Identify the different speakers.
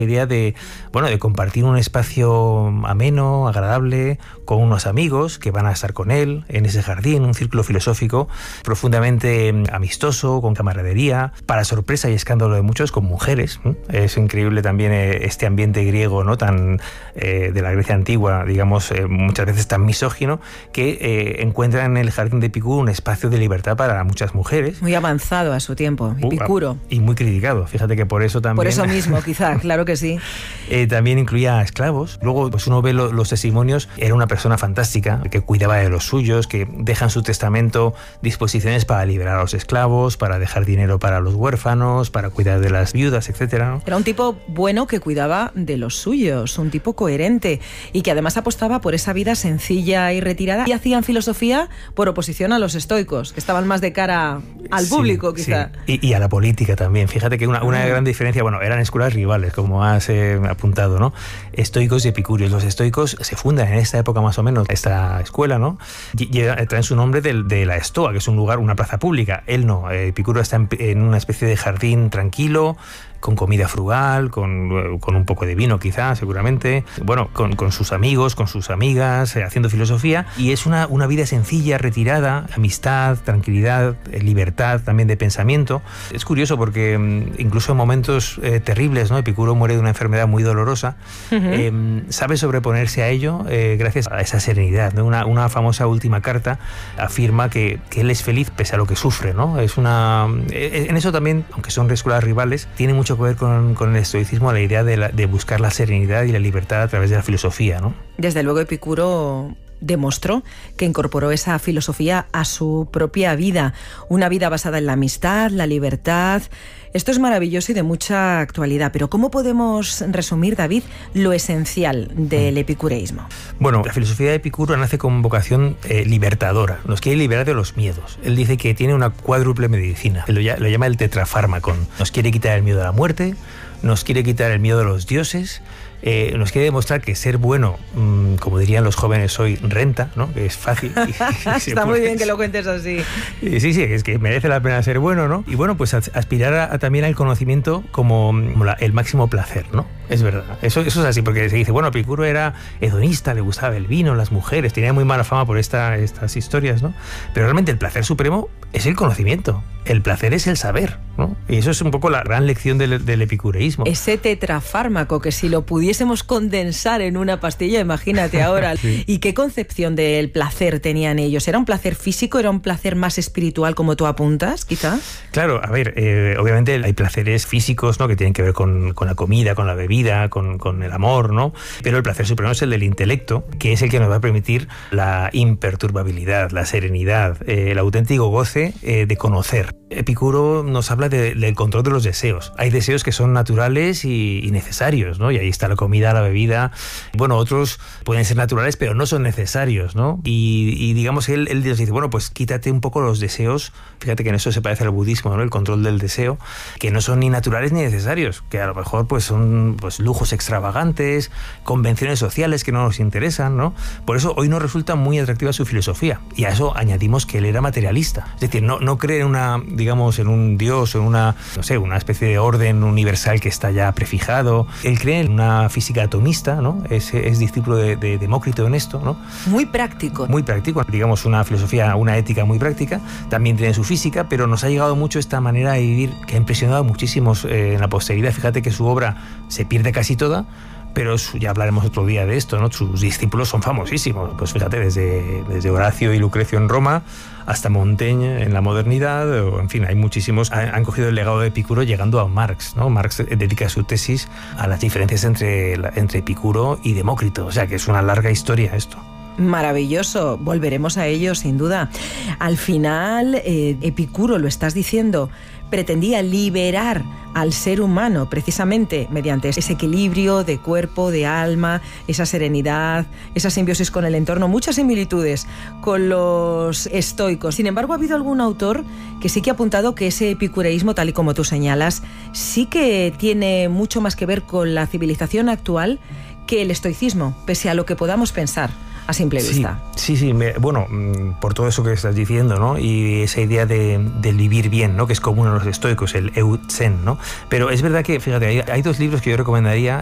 Speaker 1: La idea de compartir un espacio ameno, agradable, con unos amigos que van a estar con él en ese jardín, un círculo filosófico profundamente amistoso, con camaradería, para sorpresa y escándalo de muchos, con mujeres. Es increíble también este ambiente griego, ¿no? Tan de la Grecia antigua, digamos, muchas veces tan misógino, que encuentra en el jardín de Epicuro un espacio de libertad para muchas mujeres.
Speaker 2: Muy avanzado a su tiempo, Epicuro.
Speaker 1: Y muy criticado. Fíjate que por eso también...
Speaker 2: Por eso mismo, quizá, claro que sí.
Speaker 1: También incluía esclavos. Luego, pues uno ve los testimonios. Era una persona fantástica, que cuidaba de los suyos, que deja en su testamento disposiciones para liberar a los esclavos, para dejar dinero para los huérfanos, para cuidar de las viudas, etcétera, ¿no?
Speaker 2: Era un tipo bueno que cuidaba de los suyos, un tipo coherente y que además apostaba por esa vida sencilla y retirada, y hacían filosofía por oposición a los estoicos, que estaban más de cara al público, quizá.
Speaker 1: Sí. Y a la política también. Fíjate que una gran diferencia, eran escuelas rivales, como has apuntado, ¿no? Estoicos y epicúreos. Los estoicos se fundan en esta época más o menos, esta escuela, ¿no? Traen su nombre de la Estoa, que es un lugar, una plaza pública. Él no. Epicuro está en una especie de jardín tranquilo, con comida frugal, con un poco de vino quizá, seguramente, con sus amigos, con sus amigas, haciendo filosofía, y es una vida sencilla, retirada, amistad, tranquilidad, libertad también de pensamiento. Es curioso porque incluso en momentos terribles, ¿no? Epicuro muere de una enfermedad muy dolorosa, sabe sobreponerse a ello gracias a esa serenidad, ¿no? Una famosa última carta afirma que él es feliz pese a lo que sufre, ¿no? En eso también, aunque son escuelas rivales, tiene mucho que ver con el estoicismo, la idea de buscar la serenidad y la libertad a través de la filosofía, ¿no?
Speaker 2: Desde luego Epicuro demostró que incorporó esa filosofía a su propia vida, una vida basada en la amistad, la libertad. Esto es maravilloso y de mucha actualidad, pero ¿cómo podemos resumir, David, lo esencial del epicureísmo?
Speaker 1: La filosofía de Epicuro nace con vocación libertadora, nos quiere liberar de los miedos. Él dice que tiene una cuádruple medicina, lo llama el tetrafármacon. Nos quiere quitar el miedo a la muerte, nos quiere quitar el miedo a los dioses, nos quiere demostrar que ser bueno, como dirían los jóvenes hoy, renta, ¿no? Que es fácil.
Speaker 2: Está muy bien que lo cuentes así.
Speaker 1: Sí, es que merece la pena ser bueno, ¿no? Y pues aspirar también al conocimiento como el máximo placer, ¿no? Es verdad, eso es así, porque se dice, Epicuro era hedonista, le gustaba el vino, las mujeres, tenía muy mala fama por estas historias, ¿no? Pero realmente el placer supremo es el conocimiento, el placer es el saber, ¿no? Y eso es un poco la gran lección del epicureísmo.
Speaker 2: Ese tetrafármaco, que si lo pudiésemos condensar en una pastilla, imagínate ahora. Sí. ¿Y qué concepción del placer tenían ellos? ¿Era un placer físico? ¿Era un placer más espiritual, como tú apuntas, quizá?
Speaker 1: Claro, a ver, obviamente hay placeres físicos, ¿no? Que tienen que ver con la comida, con la bebida, con el amor, ¿no? Pero el placer supremo es el del intelecto, que es el que nos va a permitir la imperturbabilidad, la serenidad, el auténtico goce de conocer. Epicuro nos habla del control de los deseos. Hay deseos que son naturales y necesarios, ¿no? Y ahí está la comida, la bebida. Otros pueden ser naturales, pero no son necesarios, ¿no? Y digamos, él nos dice, pues quítate un poco los deseos. Fíjate que en eso se parece al budismo, ¿no? El control del deseo, que no son ni naturales ni necesarios, que a lo mejor son lujos extravagantes, convenciones sociales que no nos interesan, ¿no? Por eso hoy nos resulta muy atractiva su filosofía, y a eso añadimos que él era materialista, es decir, no cree en en un dios o en una especie de orden universal que está ya prefijado. Él cree en una física atomista, ¿no? Es discípulo de Demócrito en esto, ¿no?
Speaker 2: Muy práctico,
Speaker 1: digamos, una filosofía, una ética muy práctica. También tiene su física, pero nos ha llegado mucho esta manera de vivir que ha impresionado a muchísimos en la posteridad. Fíjate que su obra se pierde casi toda, pero ya hablaremos otro día de esto, ¿no? Sus discípulos son famosísimos, pues fíjate, desde Horacio y Lucrecio en Roma hasta Montaigne en la modernidad, o en fin, hay muchísimos. Han cogido el legado de Epicuro llegando a Marx, ¿no? Marx dedica su tesis a las diferencias entre Epicuro y Demócrito, o sea que es una larga historia esto.
Speaker 2: Maravilloso, volveremos a ello sin duda. Al final, Epicuro, lo estás diciendo, pretendía liberar al ser humano precisamente mediante ese equilibrio de cuerpo, de alma, esa serenidad, esa simbiosis con el entorno, muchas similitudes con los estoicos. Sin embargo, ha habido algún autor que sí que ha apuntado que ese epicureísmo, tal y como tú señalas, sí que tiene mucho más que ver con la civilización actual que el estoicismo, pese a lo que podamos pensar a simple vista.
Speaker 1: Sí, bueno, por todo eso que estás diciendo, ¿no? Y esa idea del vivir bien, ¿no? Que es común a los estoicos, el eu tsen, ¿no? Pero es verdad que, fíjate, hay dos libros que yo recomendaría